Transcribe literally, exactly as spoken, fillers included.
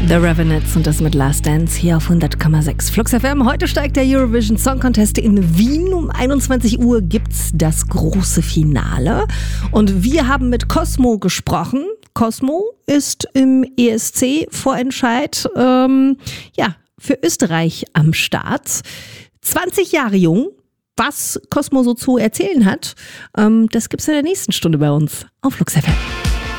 The Ravenettes und das mit Last Dance hier auf hundert Komma sechs Flux F M. Heute steigt der Eurovision Song Contest in Wien. Um einundzwanzig Uhr gibt's das große Finale. Und wir haben mit Cosmo gesprochen. Cosmo ist im E S C-Vorentscheid ähm, ja, für Österreich am Start. zwanzig Jahre jung. Was Cosmo so zu erzählen hat, ähm, das gibt's in der nächsten Stunde bei uns auf Flux F M.